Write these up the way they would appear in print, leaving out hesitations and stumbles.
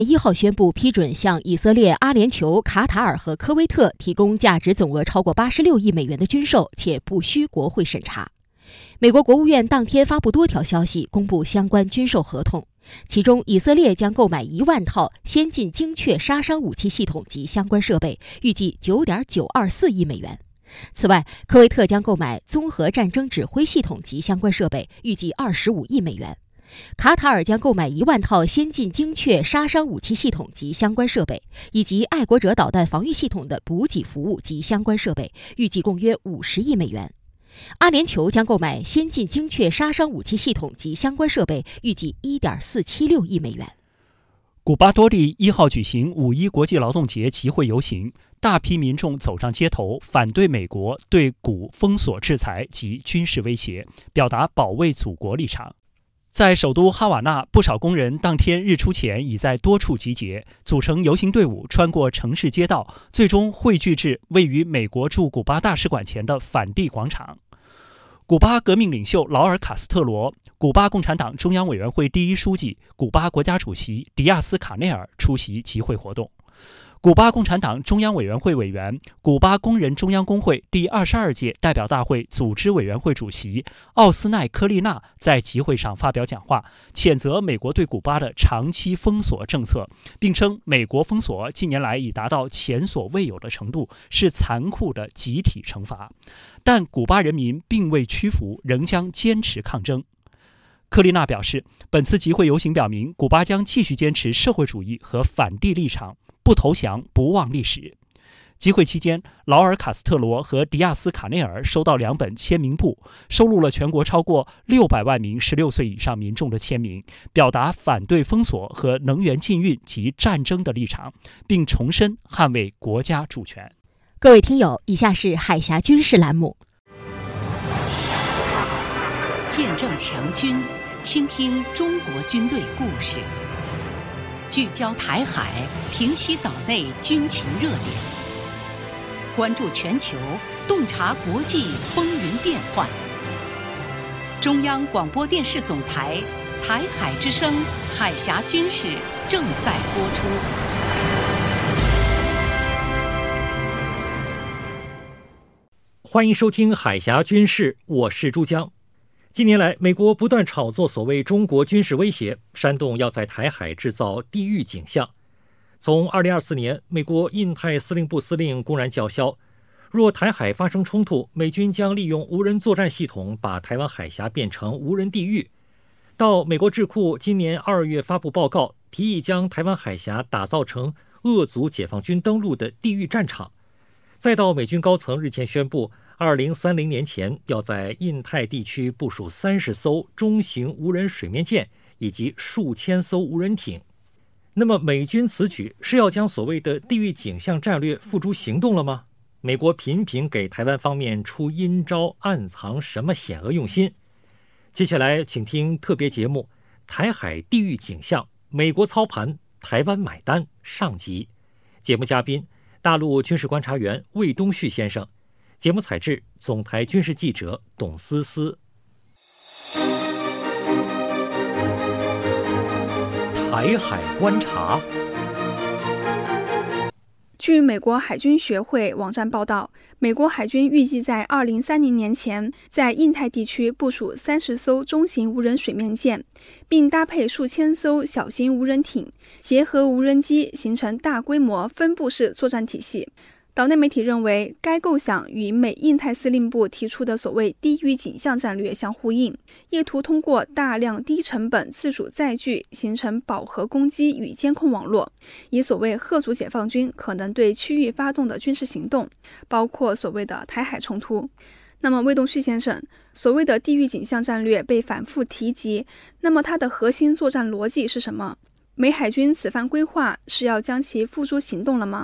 1号宣布批准向以色列、阿联酋、卡塔尔和科威特提供价值总额超过86亿美元的军售，且不需国会审查。美国国务院当天发布多条消息，公布相关军售合同，其中以色列将购买1万套先进精确杀伤武器系统及相关设备，预计9.924亿美元。此外，科威特将购买综合战争指挥系统及相关设备，预计25亿美元。卡塔尔将购买1万套先进精确杀伤武器系统及相关设备，以及爱国者导弹防御系统的补给服务及相关设备，预计共约50亿美元。阿联酋将购买先进精确杀伤武器系统及相关设备，预计1.476亿美元。 古巴多地1号举行5·1国际劳动节集会游行，大批民众走上街头，反对美国对古封锁制裁及军事威胁，表达保卫祖国立场。在首都哈瓦那，不少工人当天日出前已在多处集结，组成游行队伍，穿过城市街道，最终汇聚至位于美国驻古巴大使馆前的反帝广场。古巴革命领袖劳尔·卡斯特罗、古巴共产党中央委员会第一书记、古巴国家主席迪亚斯·卡内尔出席集会活动。古巴共产党中央委员会委员、古巴工人中央工会第22届代表大会组织委员会主席奥斯奈科利纳在集会上发表讲话，谴责美国对古巴的长期封锁政策，并称美国封锁近年来已达到前所未有的程度，是残酷的集体惩罚。但古巴人民并未屈服，仍将坚持抗争。科利纳表示，本次集会游行表明，古巴将继续坚持社会主义和反帝立场，不投降，不忘历史。集会期间，劳尔·卡斯特罗和迪亚斯·卡内尔收到2本签名簿，收录了全国超过600万名16岁以上民众的签名，表达反对封锁和能源禁运及战争的立场，并重申捍卫国家主权。 各位听友，以下是海峡军事栏目。 见证强军，倾听中国军队故事，聚焦台海，平息岛内军情热点，关注全球，洞察国际风云变幻。中央广播电视总台台海之声海峡军事正在播出。 欢迎收听海峡军事，我是朱江。近年来，美国不断炒作所谓中国军事威胁，煽动要在台海制造地狱景象。从2024年，美国印太司令部司令公然叫嚣，若台海发生冲突，美军将利用无人作战系统把台湾海峡变成无人地狱。到美国智库今年2月发布报告，提议将台湾海峡打造成俄族解放军登陆的地狱战场。再到美军高层日前宣布，2030年前要在印太地区部署30艘中型无人水面舰以及数千艘无人艇。那么美军此举是要将所谓的地狱景象战略付诸行动了吗？美国频频给台湾方面出阴招，暗藏什么险恶用心？接下来请听特别节目《台海地狱景象，美国操盘，台湾买单》上集。节目嘉宾大陆军事观察员魏东旭先生，节目采制总台军事记者董思思。台海观察。 据美国海军学会网站报道，美国海军预计在2030年前在印太地区部署30艘中型无人水面舰，并搭配数千艘小型无人艇，结合无人机形成大规模分布式作战体系。岛内媒体认为，该构想与美印太司令部提出的所谓地狱景象战略相呼应，意图通过大量低成本自主载具形成饱和攻击与监控网络，以所谓嚇阻解放军可能对区域发动的军事行动，包括所谓的台海冲突。那么魏东旭先生，所谓的地狱景象战略被反复提及，那么它的核心作战逻辑是什么？美海军此番规划是要将其付诸行动了吗？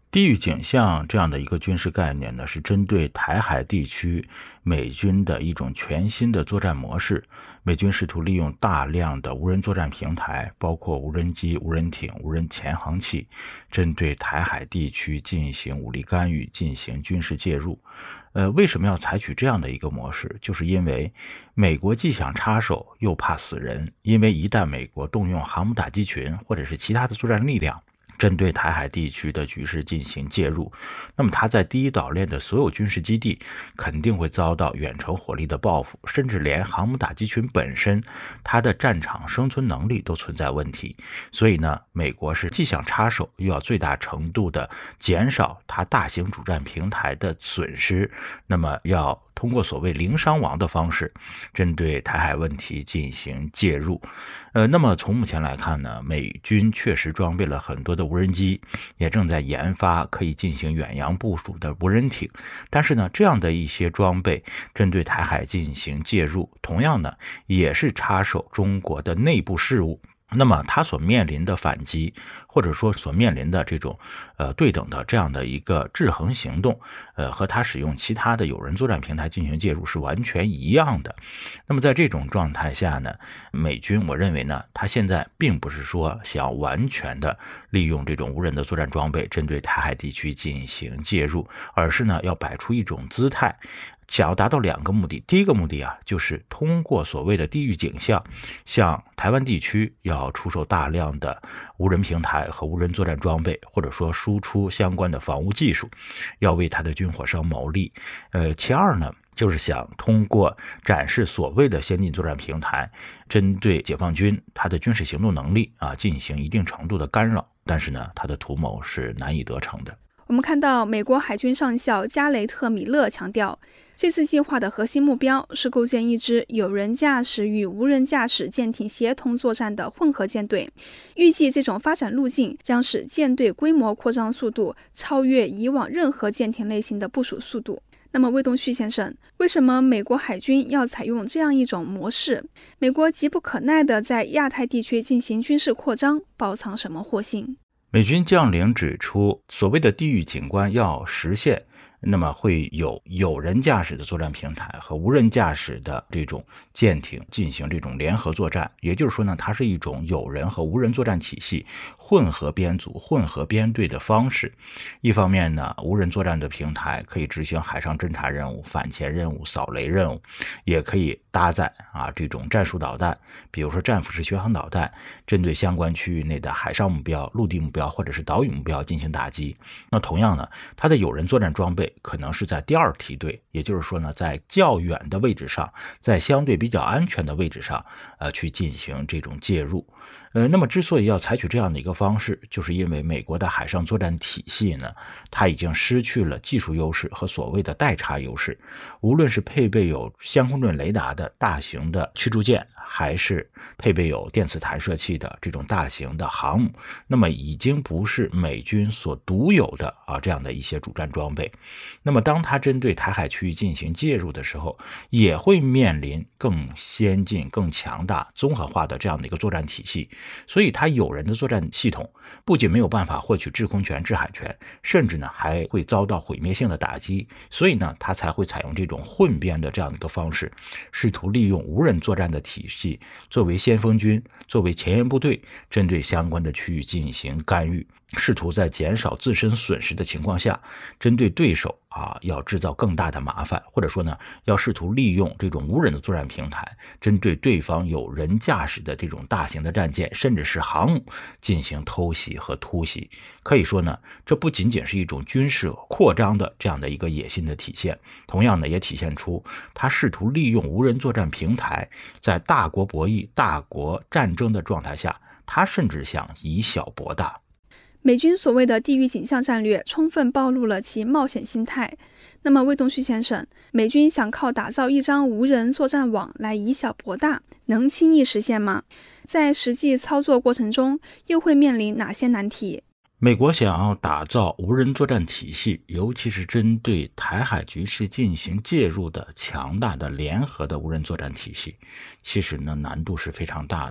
地域景象这样的一个军事概念呢，是针对台海地区美军的一种全新的作战模式。美军试图利用大量的无人作战平台，包括无人机、无人艇、无人潜航器，针对台海地区进行武力干预，进行军事介入。为什么要采取这样的一个模式？就是因为美国既想插手，又怕死人。因为一旦美国动用航母打击群或者是其他的作战力量，针对台海地区的局势进行介入，那么他在第一岛链的所有军事基地肯定会遭到远程火力的报复，甚至连航母打击群本身它的战场生存能力都存在问题。所以呢，美国是既想插手，又要最大程度的减少它大型主战平台的损失，那么要通过所谓零伤亡的方式，针对台海问题进行介入。那么从目前来看呢，美军确实装备了很多的无人机，也正在研发可以进行远洋部署的无人艇。但是呢，这样的一些装备针对台海进行介入，同样呢，也是插手中国的内部事务。那么他所面临的反击，或者说所面临的这种对等的这样的一个制衡行动，和他使用其他的有人作战平台进行介入是完全一样的。那么在这种状态下呢，美军我认为呢，他现在并不是说想要完全的利用这种无人的作战装备针对台海地区进行介入，而是呢要摆出一种姿态，想要达到两个目的。第一个目的就是通过所谓的地域景象，向台湾地区要出售大量的无人平台和无人作战装备，或者说输出相关的防务技术，要为他的军火商谋利。其二呢，就是想通过展示所谓的先进作战平台，针对解放军他的军事行动能力进行一定程度的干扰，但是呢，他的图谋是难以得逞的。 我们看到美国海军上校加雷特·米勒强调，这次计划的核心目标是构建一支有人驾驶与无人驾驶舰艇协同作战的混合舰队。预计这种发展路径将使舰队规模扩张速度超越以往任何舰艇类型的部署速度。那么魏东旭先生，为什么美国海军要采用这样一种模式？美国急不可耐地在亚太地区进行军事扩张，包藏什么祸心？ 美军将领指出，所谓的地域景观要实现，那么会有人驾驶的作战平台和无人驾驶的这种舰艇进行这种联合作战。也就是说呢，它是一种有人和无人作战体系混合编组、混合编队的方式。一方面呢，无人作战的平台可以执行海上侦察任务、反潜任务、扫雷任务，也可以搭载这种战术导弹，比如说战斧式巡航导弹，针对相关区域内的海上目标、陆地目标或者是岛屿目标进行打击。那同样呢，它的有人作战装备可能是在第二梯队，也就是说呢，在较远的位置上，在相对比较安全的位置上去进行这种介入。那么之所以要采取这样的一个方式，就是因为美国的海上作战体系呢，它已经失去了技术优势和所谓的代差优势。无论是配备有相空阵雷达的大型的驱逐舰，还是配备有电磁弹射器的这种大型的航母，那么已经不是美军所独有的这样的一些主战装备。那么当它针对台海区域进行介入的时候，也会面临更先进、更强大、综合化的这样的一个作战体系。所以它有人的作战系统不仅没有办法获取制空权、制海权，甚至呢还会遭到毁灭性的打击。所以呢，它才会采用这种混编的这样的一个方式，试图利用无人作战的体系作为先锋军、作为前沿部队，针对相关的区域进行干预，试图在减少自身损失的情况下，针对对手要制造更大的麻烦，或者说呢，要试图利用这种无人的作战平台，针对对方有人驾驶的这种大型的战舰，甚至是航母进行偷袭和突袭。可以说呢，这不仅仅是一种军事扩张的这样的一个野心的体现，同样呢，也体现出他试图利用无人作战平台，在大国博弈、大国战争的状态下，他甚至想以小博大。 美军所谓的地域景象战略充分暴露了其冒险心态。那么魏东旭先生，美军想靠打造一张无人作战网来以小博大，能轻易实现吗？在实际操作过程中又会面临哪些难题？ 美国想要打造无人作战体系，尤其是针对台海局势进行介入的强大的联合的无人作战体系，其实呢难度是非常大的。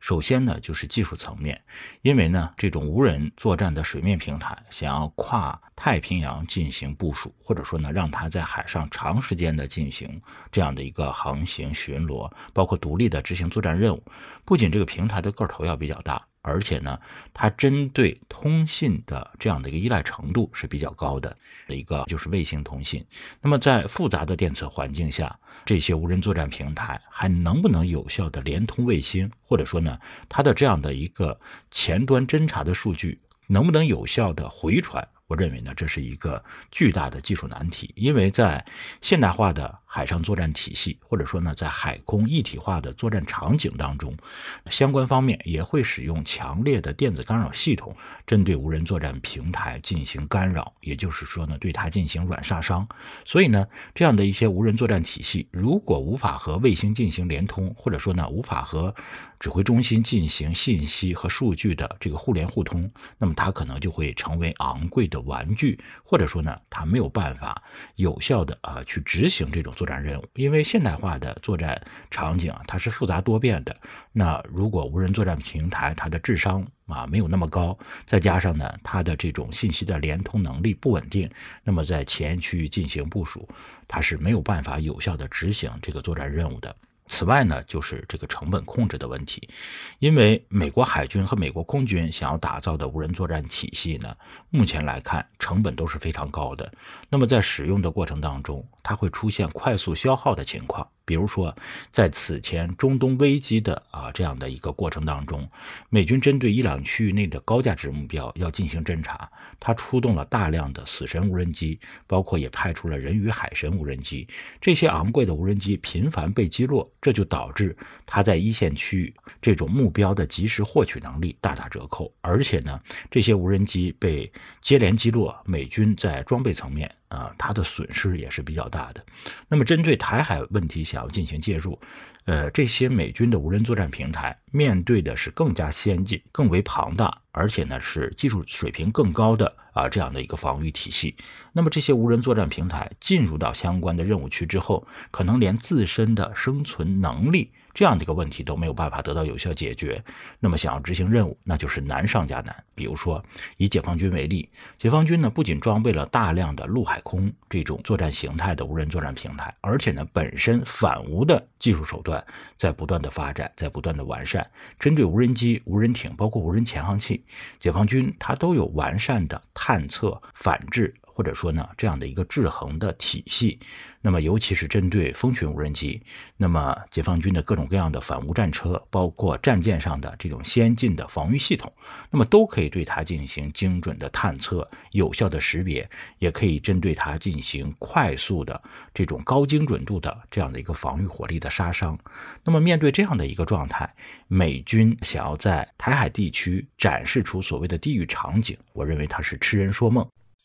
首先呢，就是技术层面，因为呢，这种无人作战的水面平台想要跨太平洋进行部署，或者说呢，让它在海上长时间的进行这样的一个航行巡逻，包括独立的执行作战任务，不仅这个平台的个头要比较大，而且呢，它针对通信的这样的一个依赖程度是比较高的，一个就是卫星通信。那么在复杂的电磁环境下，这些无人作战平台还能不能有效的连通卫星，或者说呢，它的这样的一个前端侦察的数据能不能有效的回传，我认为呢，这是一个巨大的技术难题。因为在现代化的海上作战体系，或者说呢，在海空一体化的作战场景当中，相关方面也会使用强烈的电子干扰系统针对无人作战平台进行干扰，也就是说呢，对它进行软杀伤。所以呢，这样的一些无人作战体系如果无法和卫星进行连通，或者说呢，无法和指挥中心进行信息和数据的这个互联互通，那么它可能就会成为昂贵的玩具，或者说呢，它没有办法有效的去执行这种作战任务。因为现代化的作战场景它是复杂多变的，那如果无人作战平台它的智商没有那么高，再加上呢它的这种信息的连通能力不稳定，那么在前沿区域进行部署，它是没有办法有效的执行这个作战任务的。此外呢，就是这个成本控制的问题，因为美国海军和美国空军想要打造的无人作战体系呢，目前来看成本都是非常高的。那么在使用的过程当中，它会出现快速消耗的情况。比如说，在此前中东危机的这样的一个过程当中，美军针对伊朗区域内的高价值目标要进行侦察，它出动了大量的死神无人机，包括也派出了人鱼海神无人机。这些昂贵的无人机频繁被击落，这就导致它在一线区域这种目标的及时获取能力大打折扣。而且呢，这些无人机被接连击落，美军在装备层面它的损失也是比较大的。那么针对台海问题想要进行介入，这些美军的无人作战平台面对的是更加先进、更为庞大，而且呢是技术水平更高的这样的一个防御体系。那么这些无人作战平台进入到相关的任务区之后，可能连自身的生存能力这样的一个问题都没有办法得到有效解决，那么想要执行任务那就是难上加难。比如说以解放军为例，解放军呢不仅装备了大量的陆海空这种作战形态的无人作战平台，而且呢本身反无的技术手段在不断的发展，在不断的完善。针对无人机、无人艇包括无人潜航器，解放军它都有完善的探测、反制或者说呢这样的一个制衡的体系。那么尤其是针对蜂群无人机，那么解放军的各种各样的反无战车，包括战舰上的这种先进的防御系统，那么都可以对它进行精准的探测、有效的识别，也可以针对它进行快速的这种高精准度的这样的一个防御火力的杀伤。那么面对这样的一个状态，美军想要在台海地区展示出所谓的地狱场景，我认为它是痴人说梦。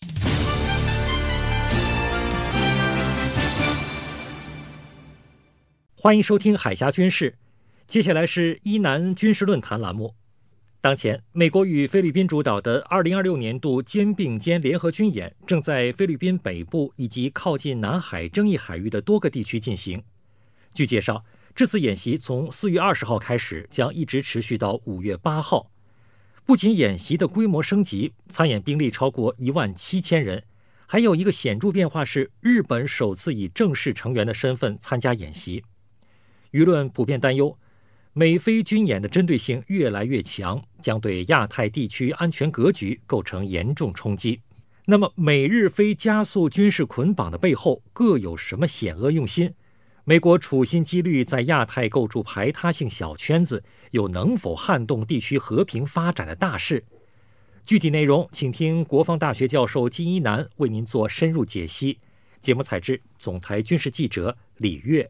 欢迎收听海峡军事，接下来是伊南军事论坛栏目。当前，美国与菲律宾主导的2026年度肩并肩联合军演正在菲律宾北部以及靠近南海争议海域的多个地区进行。据介绍，这次演习从4月20号开始，将一直持续到5月8号。不仅演习的规模升级，参演兵力超过17000人，还有一个显著变化是，日本首次以正式成员的身份参加演习。舆论普遍担忧，美菲军演的针对性越来越强，将对亚太地区安全格局构成严重冲击。那么，美日菲加速军事捆绑的背后各有什么险恶用心？美国处心积虑在亚太构筑排他性小圈子，又能否撼动地区和平发展的大势？具体内容，请听国防大学教授金一南为您做深入解析。节目采制总台军事记者李月。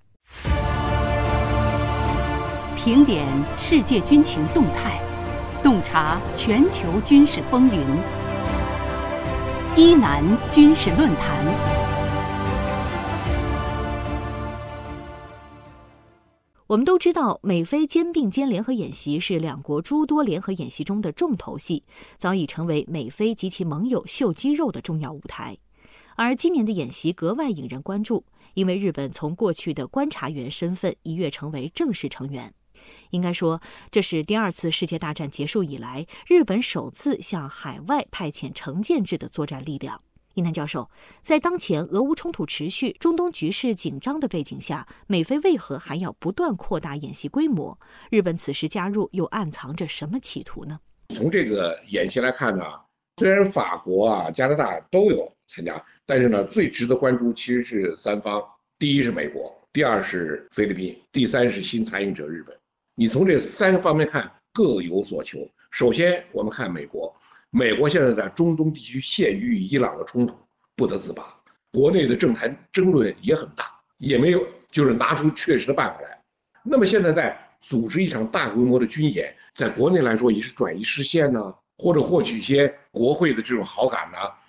评点世界军情动态，洞察全球军事风云。伊南军事论坛。 我们都知道，美菲肩并肩联合演习是两国诸多联合演习中的重头戏，早已成为美菲及其盟友秀肌肉的重要舞台。而今年的演习格外引人关注，因为日本从过去的观察员身份一跃成为正式成员。 应该说，这是第2次世界大战结束以来，日本首次向海外派遣成建制的作战力量。伊南教授，在当前俄乌冲突持续、中东局势紧张的背景下，美菲为何还要不断扩大演习规模？日本此时加入又暗藏着什么企图呢？ 从这个演习来看呢，虽然法国加拿大都有参加，但是呢，最值得关注其实是3方，第一是美国，第2是菲律宾，第3是新参与者日本。你从这3个方面看，各有所求。首先，我们看美国，美国现在在中东地区陷于伊朗的冲突不得自拔，国内的政坛争论也很大，也没有就是拿出确实的办法来。那么现在在组织一场大规模的军演，在国内来说也是转移视线呢，或者获取一些国会的这种好感呢，